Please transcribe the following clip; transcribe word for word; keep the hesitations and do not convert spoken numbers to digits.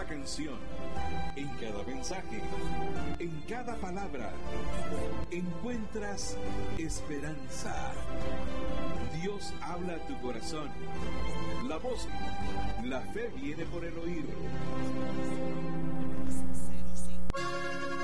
cada canción, en cada mensaje, en cada palabra, encuentras esperanza. Dios habla a tu corazón. La voz, la fe viene por el oír.